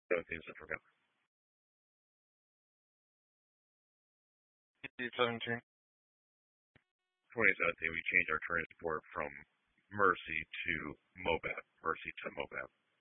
Other things I forgot. 2017. 2017, we changed our transport from Mercy to Mobab. Mercy to Mobab.